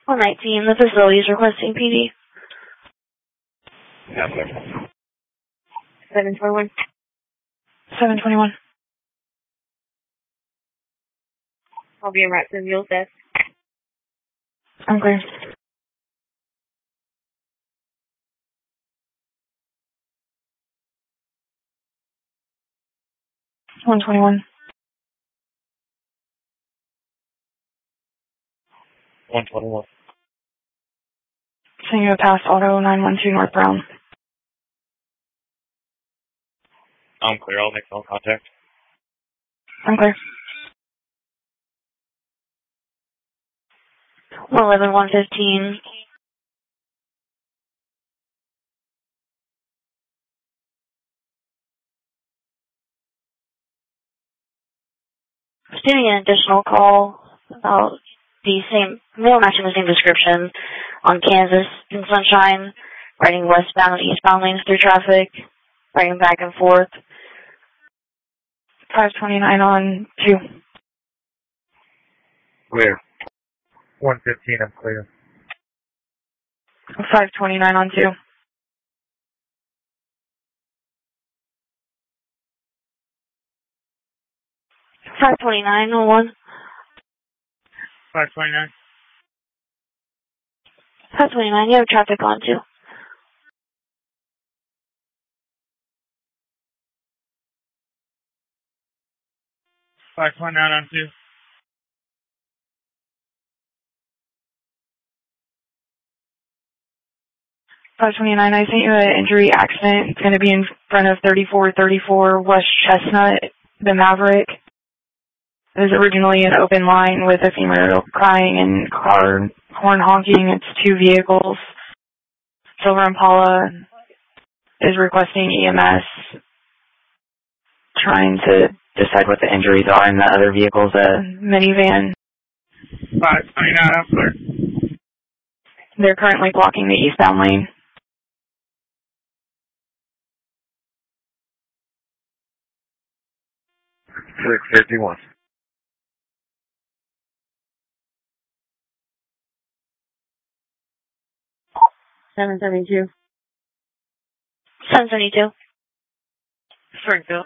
119, the facility is requesting PD. Yeah, sir. 721. 721. I'll be in right to the Mules desk. I'm clear. One 21. 121. Sending you a past auto 912 North Brown. I'm clear. I'll make phone contact. I'm clear. 111, 115. Getting an additional call about the same, male matching the same description on Kansas in Sunshine, riding westbound, eastbound lanes through traffic, riding back and forth. 529 on 2. Clear. 115, I'm clear. 529 on 2. 529 on 1. 529. 529, you have traffic on 2. Five point nine on 2. 529, I sent you an injury accident. It's going to be in front of 3434 West Chestnut, the Maverick. It was originally an open line with a female crying and car horn honking. It's 2 vehicles. Silver Impala is requesting EMS, trying to decide what the injuries are, and the other vehicle's a minivan. 529, I'm clear. They're currently blocking the eastbound lane. 651. 772. 772. Springfield.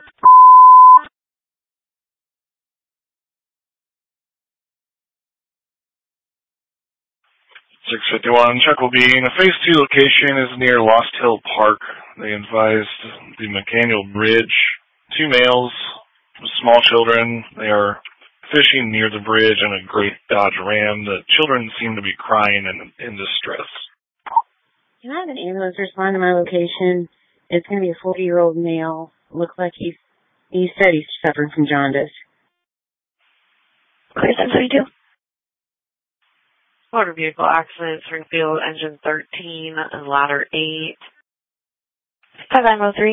651. Check will be in a phase 2 location is near Lost Hill Park. They advised the McDaniel Bridge. 2 males with small children. They are fishing near the bridge in a great Dodge Ram. The children seem to be crying and in distress. Can I have an ambulance respond to my location? It's going to be a 40-year-old male. Looks like he said he's suffering from jaundice. Okay, 772. Motor vehicle accident, Springfield, engine 13, and ladder 8. 5903.